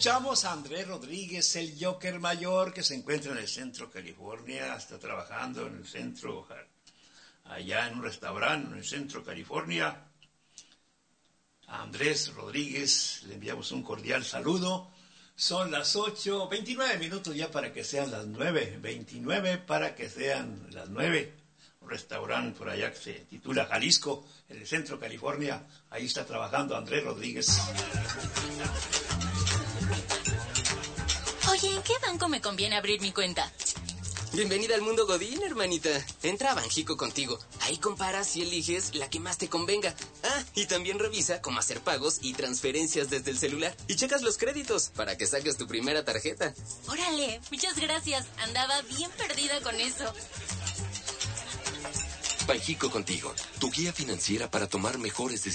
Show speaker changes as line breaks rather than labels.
escuchamos a Andrés Rodríguez, el Joker mayor, que se encuentra en el centro de California, está trabajando en el centro, allá en un restaurante en el centro de California. A Andrés Rodríguez le enviamos un cordial saludo. Son las 8:29 minutos ya para que sean las 9:29 para que sean las 9. Un restaurante por allá que se titula Jalisco, en el centro de California. Ahí está trabajando Andrés Rodríguez.
Oye, ¿en qué banco me conviene abrir mi cuenta?
Bienvenida al mundo Godín, hermanita. Entra a Banjico contigo. Ahí comparas y eliges la que más te convenga. Ah, y también revisa cómo hacer pagos y transferencias desde el celular. Y checas los créditos para que saques tu primera tarjeta.
Órale, muchas gracias. Andaba bien perdida con eso.
Banjico contigo, tu guía financiera para tomar mejores decisiones.